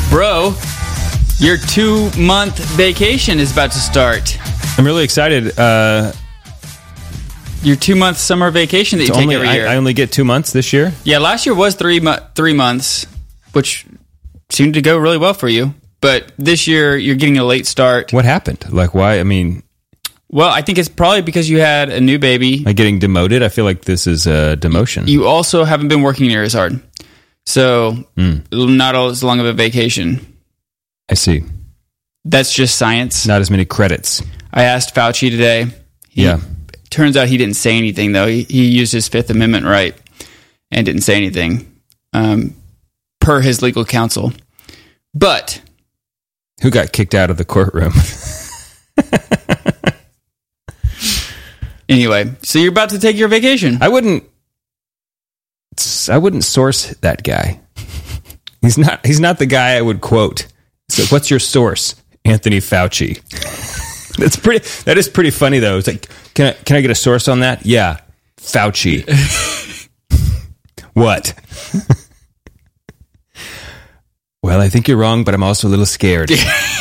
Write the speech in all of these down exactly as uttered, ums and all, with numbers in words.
Bro, your two-month vacation is about to start. I'm really excited. Uh, your two-month summer vacation that you take only, every year. I, I only get two months this year. Yeah, last year was three mo- three months, which seemed to go really well for you. But this year, you're getting a late start. What happened? Like, why? I mean... Well, I think it's probably because you had a new baby. Like getting demoted? I feel like this is a demotion. You also haven't been working near as hard. So, mm. not as long of a vacation. I see. That's just science. Not as many credits. I asked Fauci today. He, yeah. Turns out he didn't say anything, though. He, he used his Fifth Amendment right and didn't say anything, um, per his legal counsel. But... Who got kicked out of the courtroom? Anyway, so you're about to take your vacation. I wouldn't I wouldn't source that guy. He's not he's not the guy I would quote. So what's your source? Anthony Fauci. That's pretty that is pretty funny though. It's like, can I can I get a source on that? Yeah. Fauci. What? Well, I think you're wrong, but I'm also a little scared.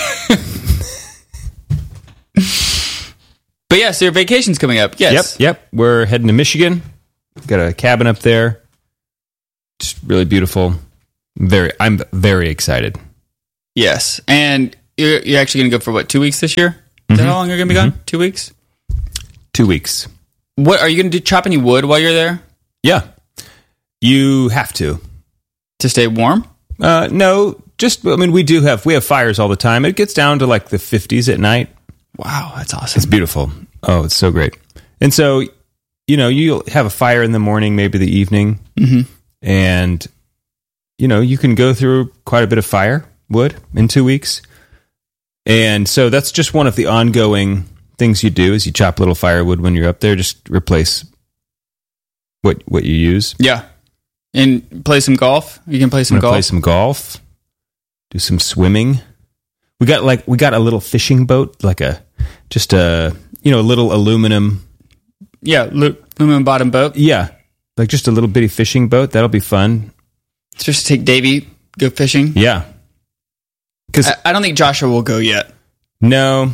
But yeah, so your vacation's coming up. Yes. Yep, yep. We're heading to Michigan. Got a cabin up there. Just really beautiful. Very, I'm very excited. Yes. And you're, you're actually going to go for what, two weeks this year? Is mm-hmm. that how long you're going to be mm-hmm. gone? Two weeks? Two weeks. What, are you going to do, chop any wood while you're there? Yeah. You have to. To stay warm? Uh, no, just, I mean, we do have, we have fires all the time. It gets down to like the fifties at night. Wow, that's awesome. It's beautiful. Oh, it's so great. And so, you know, you'll have a fire in the morning, maybe the evening. Mm-hmm. And, you know, you can go through quite a bit of firewood in two weeks. And so that's just one of the ongoing things you do is you chop little firewood when you're up there. Just replace what what you use. Yeah. And play some golf. You can play some golf. Play some golf. Do some swimming. We got like we got a little fishing boat, like a just a you know a little aluminum. Yeah, aluminum bottom boat. Yeah, like just a little bitty fishing boat. That'll be fun. Just take Davey go fishing. Yeah, because I, I don't think Joshua will go yet. No,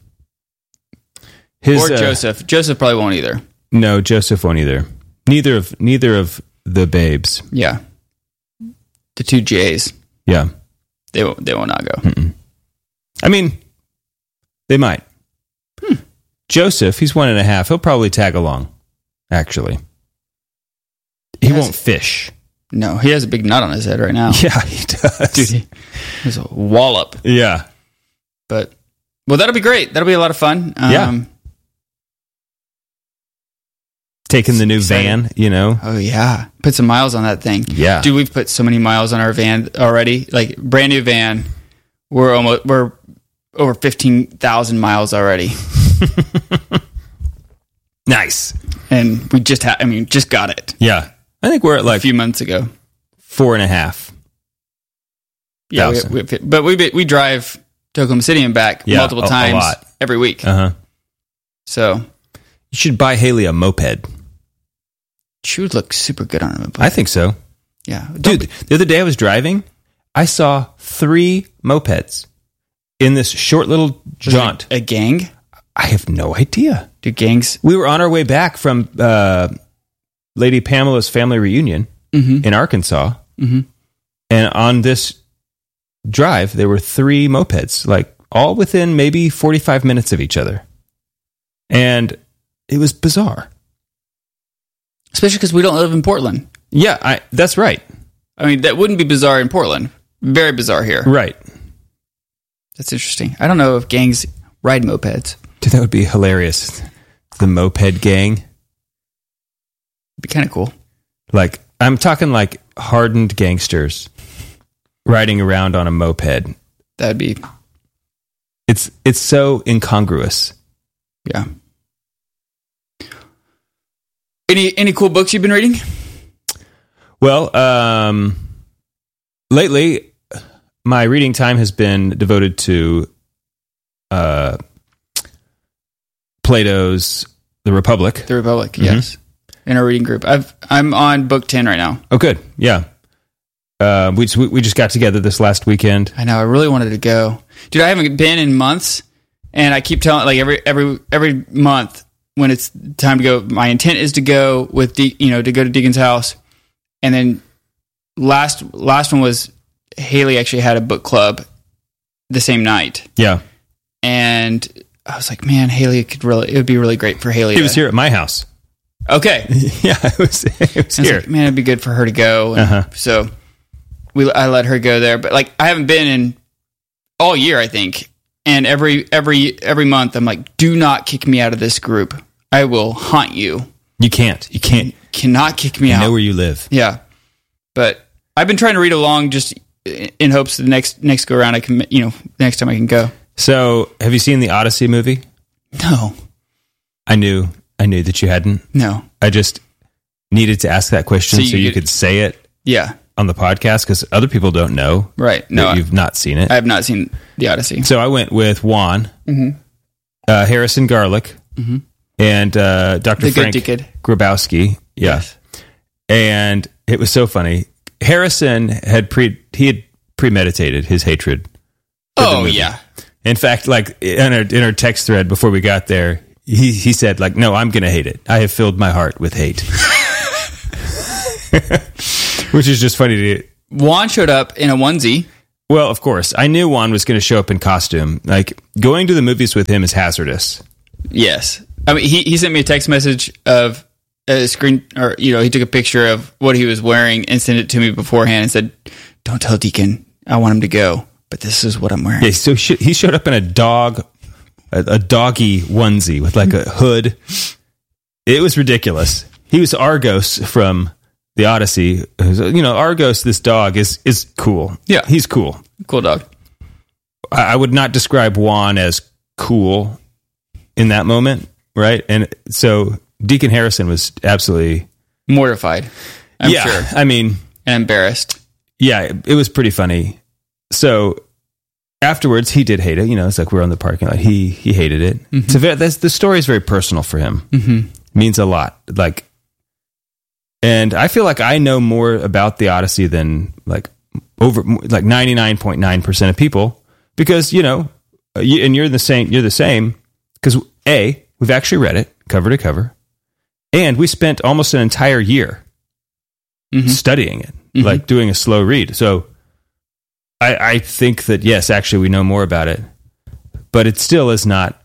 his or Joseph. Uh, Joseph probably won't either. No, Joseph won't either. Neither of neither of the babes. Yeah, the two J's. Yeah, they will. They will not go. Mm-mm. I mean, they might. Hmm. Joseph, he's one and a half. He'll probably tag along, actually. He, he won't fish. No, he has a big nut on his head right now. Yeah, he does. Dude, he, he's a wallop. Yeah. But, well, that'll be great. That'll be a lot of fun. Um, yeah. Taking the new excited. van, you know. Oh, yeah. Put some miles on that thing. Yeah. Dude, we've put so many miles on our van already. Like, brand new van. We're almost we're over fifteen thousand miles already. Nice. And we just had, I mean, just got it. Yeah. I think we're at like a few months ago. Four and a half. Yeah. We, we, but we we drive to Oklahoma City and back yeah, multiple a, times a lot. every week. Uh huh. So you should buy Haley a moped. She would look super good on a moped. I think so. Yeah. Dude, be- the other day I was driving. I saw three mopeds in this short little jaunt. A gang? I have no idea. Do gangs? We were on our way back from uh, Lady Pamela's family reunion mm-hmm. in Arkansas. Mm-hmm. And on this drive, there were three mopeds, like all within maybe forty-five minutes of each other. And it was bizarre. Especially because we don't live in Portland. Yeah, I, that's right. I mean, that wouldn't be bizarre in Portland. Very bizarre here. Right. That's interesting. I don't know if gangs ride mopeds. Dude, that would be hilarious. The moped gang. It'd be kind of cool. Like, I'm talking like hardened gangsters riding around on a moped. That'd be... It's it's so incongruous. Yeah. Any any cool books you've been reading? Well, um... lately, my reading time has been devoted to uh, Plato's The Republic. The Republic, mm-hmm. Yes. In our reading group. I've, I'm on book ten right now. Oh, good. Yeah. Uh, we just, we just got together this last weekend. I know. I really wanted to go, dude. I haven't been in months, and I keep telling like every every every month when it's time to go. My intent is to go with De- you know to go to Deacon's house, and then last last one was Haley actually had a book club the same night. Yeah, and I was like, man, Haley could really it would be really great for Haley. He to, was here at my house. Okay, yeah, it was. It was I was here. like, man, it'd be good for her to go. And Uh-huh. So we I let her go there, but like I haven't been in all year, I think. And every every every month, I'm like, do not kick me out of this group. I will haunt you. You can't. You can't. Cannot kick me You out. know where you live. Yeah, but I've been trying to read along just in hopes the next next go around I can you know next time I can go. So, have you seen the Odyssey movie? No, I knew. I knew that you hadn't. no, I just needed to ask that question So so you you, could- could say it yeah, on the podcast because other people don't know right. No, that you've not seen it. I have not seen the Odyssey. So I went with Juan, Mm-hmm. uh, Harrison Garlick, and uh, Doctor The good Frank Deacon. Grabowski. Yeah, Yes. and it was so funny. Harrison had pre he had premeditated his hatred. for the Oh movie. yeah, In fact, like in our in our text thread before we got there, he he said like, "No, I'm going to hate it. I have filled my heart with hate," which is just funny to. Juan showed up in a onesie. Well, of course, I knew Juan was going to show up in costume. Like going to the movies with him is hazardous. Yes. I mean, he, he sent me a text message of a screen, or, you know, he took a picture of what he was wearing and sent it to me beforehand and said, don't tell Deacon, I want him to go, but this is what I'm wearing. Yeah, so sh- he showed up in a dog, a, a doggy onesie with like a hood. It was ridiculous. He was Argos from the Odyssey. You know, Argos, this dog is is cool. Yeah. He's cool. Cool dog. I, I would not describe Juan as cool in that moment, right? And so Deacon Harrison was absolutely Mortified, I'm yeah. sure, I mean, and embarrassed. yeah, it, it was pretty funny. So afterwards, he did hate it. You know, it's like we're on the parking lot. He he hated it. Mm-hmm. It's a very, that's, the story is very personal for him. Mm-hmm. Means a lot. Like, and I feel like I know more about the Odyssey than like over like ninety-nine point nine percent of people because you know, you, and you're the same. You're the same because A, we've actually read it cover to cover, and we spent almost an entire year Mm-hmm. studying it, Mhm. like doing a slow read. So I, I think that, yes, actually we know more about it, but it still is not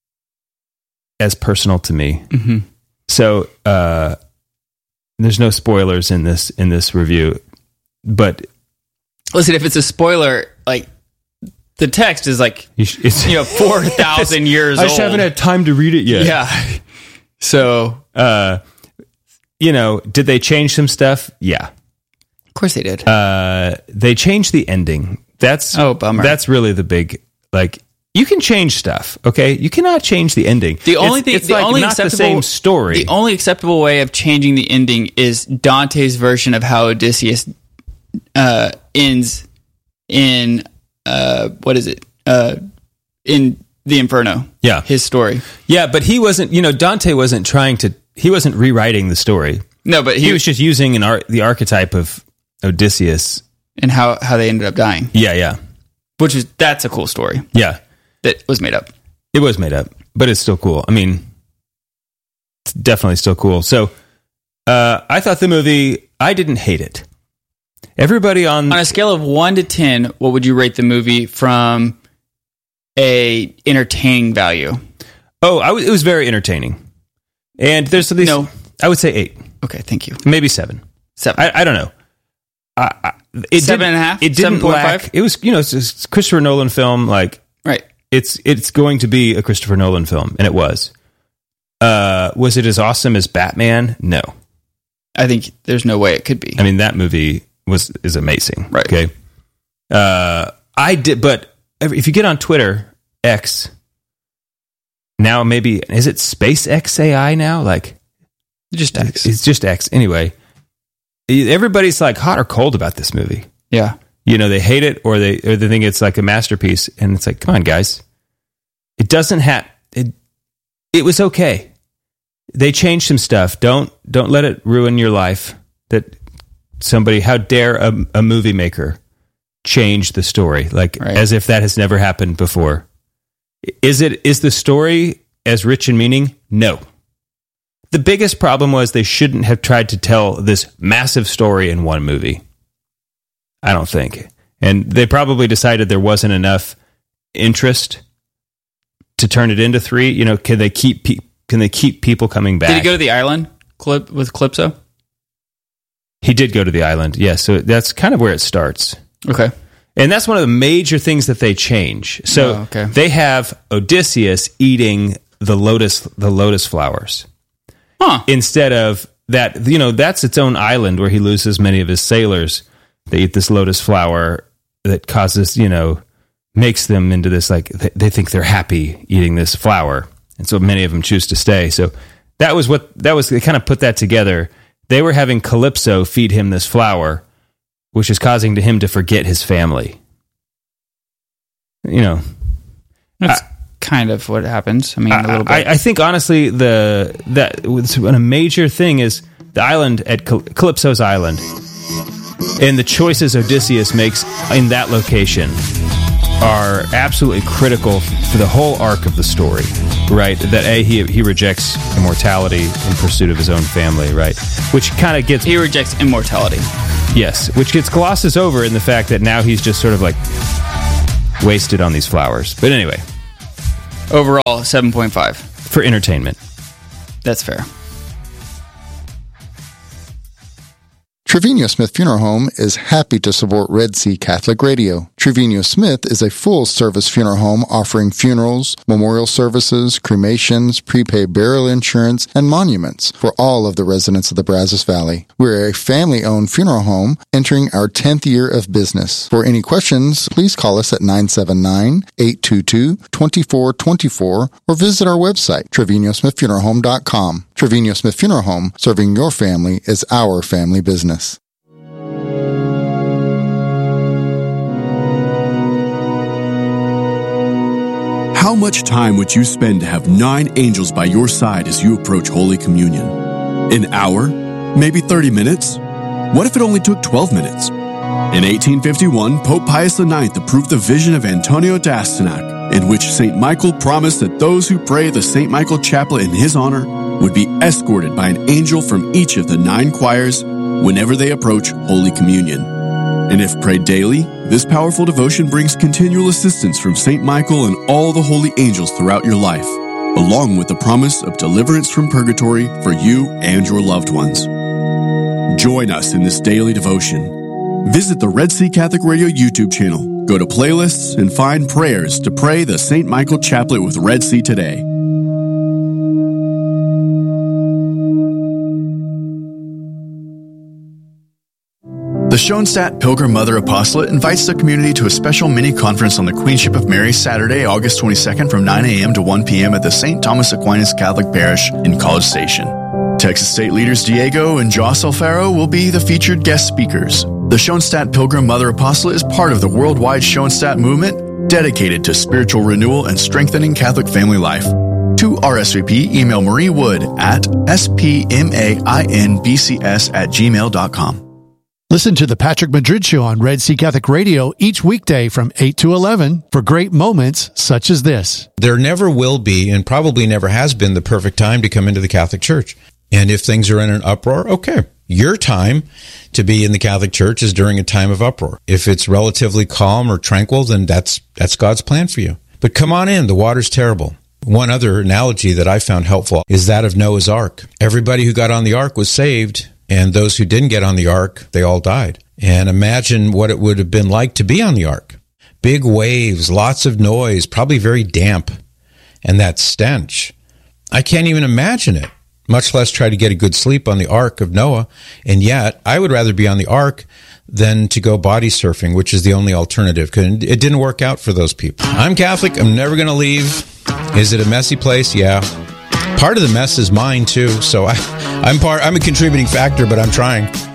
as personal to me. Mm-hmm. So uh, there's no spoilers in this, in this review, but Listen, if it's a spoiler, like, the text is like, you, sh- it's, you know, four thousand years I old. just haven't had time to read it yet. Yeah. So, Uh, you know, did they change some stuff? Yeah. of course they did. Uh, they changed the ending. That's Oh, bummer. That's really the big like. You can change stuff, okay? You cannot change the ending. The only it's, thing, it's the like only not the acceptable same story. The only acceptable way of changing the ending is Dante's version of how Odysseus uh, ends in uh, what is it? Uh, in the Inferno. Yeah. his story. yeah, but he wasn't. You know, Dante wasn't trying to. He wasn't rewriting the story. No, but he, He was just using an ar- the archetype of Odysseus. and how how they ended up dying, Yeah, yeah, which is that's a cool story yeah. that was made up. It was made up, but it's still cool. I mean, it's definitely still cool. So, uh, I thought the movie. I didn't hate it. Everybody on On a scale of one to ten, what would you rate the movie from a entertaining value? Oh, I w- it was very entertaining. And there's at least, No. I would say eight, Okay, thank you. maybe seven. Seven. I, I don't know. I, I, it Seven didn't- and a half? It didn't seven point lack. five? It was, you know, it's a Christopher Nolan film. Like Right. it's it's going to be a Christopher Nolan film, and it was. Uh, was it as awesome as Batman? No. I think there's no way it could be. I mean, that movie was is amazing. Right. Okay. Uh, I did, but if you get on Twitter, X. Now maybe is it SpaceX A I now? Like Just X. it's just X anyway. Everybody's like hot or cold about this movie. Yeah. You know, they hate it or they or they think it's like a masterpiece, and it's like, come on, guys, it doesn't have it. It was okay. They changed some stuff. Don't don't let it ruin your life. That somebody, how dare a, a movie maker change the story, like right. as if that has never happened before. Is it is the story as rich in meaning? No. The biggest problem was they shouldn't have tried to tell this massive story in one movie. I don't think. And they probably decided there wasn't enough interest to turn it into three. You know, can they keep pe- can they keep people coming back? Did he go to the island clip with Calypso? He did go to the island, yes. So that's kind of where it starts. Okay. And that's one of the major things that they change. So oh, okay. they have Odysseus eating the lotus the lotus flowers. Huh. Instead of that, you know, that's its own island where he loses many of his sailors. They eat this lotus flower that causes, you know, makes them into this, like, they think they're happy eating this flower. And so many of them choose to stay. So that was what, that was, they kind of put that together. They were having Calypso feed him this flower, which is causing to him to forget his family. You know. That's I, kind of what happens. I mean, a little bit. I, I think, honestly, the that a major thing is the island at Cal- Calypso's island. And the choices Odysseus makes in that location are absolutely critical for the whole arc of the story, right? That A, he he rejects immortality in pursuit of his own family, right? Which kind of gets... He rejects immortality. Yes, which gets glosses over in the fact that now he's just sort of like wasted on these flowers. But anyway. Overall, seven point five. For entertainment. That's fair. Trevino Smith Funeral Home is happy to support Red Sea Catholic Radio. Trevino Smith is a full-service funeral home offering funerals, memorial services, cremations, prepaid burial insurance, and monuments for all of the residents of the Brazos Valley. We're a family-owned funeral home entering our tenth year of business. For any questions, please call us at nine seven nine, eight two two, two four two four or visit our website, trevino smith funeral home dot com. Trevino Smith Funeral Home, serving your family is our family business. How much time would you spend to have nine angels by your side as you approach Holy Communion? An hour? Maybe thirty minutes? What if it only took twelve minutes? In eighteen fifty-one, Pope Pius the ninth approved the vision of Antonio d'Astyanac, in which Saint Michael promised that those who pray the Saint Michael Chaplet in his honor would be escorted by an angel from each of the nine choirs whenever they approach Holy Communion. And if prayed daily, this powerful devotion brings continual assistance from Saint Michael and all the holy angels throughout your life, along with the promise of deliverance from purgatory for you and your loved ones. Join us in this daily devotion. Visit the Red Sea Catholic Radio YouTube channel, go to playlists, and find prayers to pray the Saint Michael Chaplet with Red Sea today. The Schoenstatt Pilgrim Mother Apostolate invites the community to a special mini-conference on the Queenship of Mary Saturday, August twenty-second from nine a.m. to one p.m. at the Saint Thomas Aquinas Catholic Parish in College Station. Texas State leaders Diego and Joss Alfaro will be the featured guest speakers. The Schoenstatt Pilgrim Mother Apostolate is part of the worldwide Schoenstatt movement dedicated to spiritual renewal and strengthening Catholic family life. To R S V P, email Marie Wood at s p m a i n b c s at gmail dot com. Listen to the Patrick Madrid Show on Red Sea Catholic Radio each weekday from eight to eleven for great moments such as this. There never will be, and probably never has been, the perfect time to come into the Catholic Church. And if things are in an uproar, okay. Your time to be in the Catholic Church is during a time of uproar. If it's relatively calm or tranquil, then that's that's God's plan for you. But come on in. The water's terrible. One other analogy that I found helpful is that of Noah's Ark. Everybody who got on the ark was saved, and those who didn't get on the ark, they all died. And imagine what it would have been like to be on the ark. Big waves, lots of noise, probably very damp, and that stench. I can't even imagine it, much less try to get a good sleep on the ark of Noah. And yet, I would rather be on the ark than to go body surfing, which is the only alternative, because it didn't work out for those people. I'm Catholic. I'm never going to leave. Is it a messy place? Yeah. Part of the mess is mine, too, so I, I'm part. I'm a contributing factor, but I'm trying.